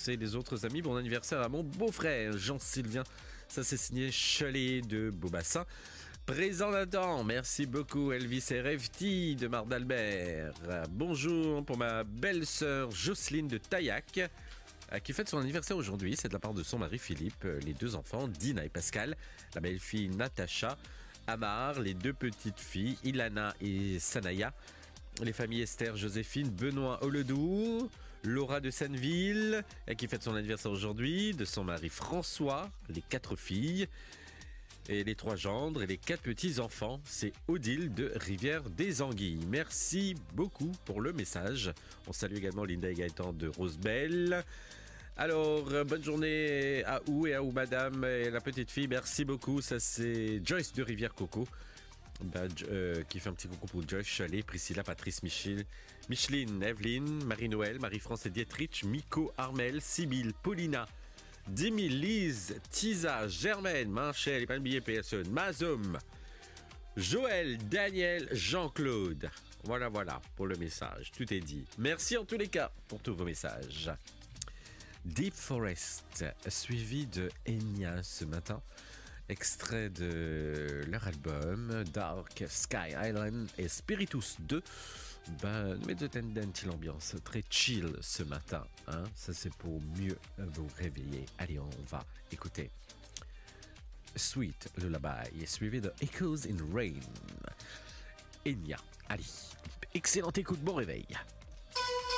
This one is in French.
et les autres amis. Bon anniversaire à mon beau-frère Jean-Sylvain. Ça c'est signé Chalet de Beaubassin. Présent Nathan, merci beaucoup Elvis et Revti de Mar d'Albert. Bonjour pour ma belle-sœur Jocelyne de Taillac, qui fête son anniversaire aujourd'hui. C'est de la part de son mari Philippe, les deux enfants Dina et Pascal, la belle-fille Natacha, Amar, les deux petites filles Ilana et Sanaya, les familles Esther, Joséphine, Benoît Oledou, Laura de Sanneville, qui fête son anniversaire aujourd'hui, de son mari François, les 4 filles, et les 3 gendres et les 4 petits-enfants. C'est Odile de Rivière-des-Anguilles. Merci beaucoup pour le message. On salue également Linda et Gaëtan de Rosebelle. Alors, bonne journée à où et à où madame et la petite fille. Merci beaucoup. Ça c'est Joyce de Rivière-Coco. Qui fait un petit coucou pour Joyce, Chalet, Priscilla, Patrice, Micheline, Evelyne, Marie-Noël, Marie-France et Dietrich, Miko, Armel, Sibylle, Paulina, Dimi, Lise, Tisa, Germaine, Manchel, et pas billet PSE, Mazom, Joël, Daniel, Jean-Claude. Voilà pour le message. Tout est dit. Merci en tous les cas pour tous vos messages. Deep Forest, suivi de Enya ce matin. Extrait de leur album Dark Sky Island et Spiritus 2. Mettez l'ambiance très chill ce matin. Hein? Ça c'est pour mieux vous réveiller. Allez, on va écouter Sweet Lullaby et suivi de Echoes in Rain. Enya. Allez, excellente écoute, bon réveil.